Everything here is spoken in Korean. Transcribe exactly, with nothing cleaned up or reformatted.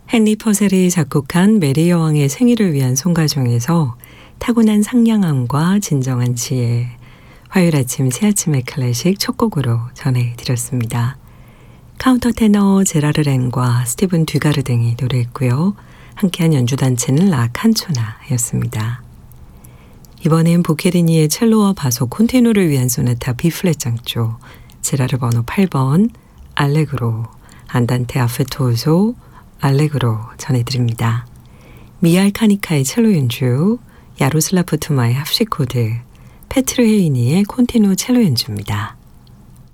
헨리 퍼셀이 작곡한 메리 여왕의 생일을 위한 송가 중에서 타고난 상냥함과 진정한 지혜, 화요일 아침 새아침의 클래식 첫 곡으로 전해드렸습니다. 카운터 테너 제라르 렌과 스티븐 듀가르 등이 노래했고요. 함께한 연주단체는 라 칸초나였습니다. 이번엔 보케리니의 첼로와 바소 콘티누를 위한 소나타 B플랫 장조, 제라르 번호 팔 번, 알레그로, 안단테 아페토소, 알레그로 전해드립니다. 미알카니카의 첼로 연주, 야로슬라프 투마의 합시코드, 페트르 헤이니의 콘티누 첼로 연주입니다.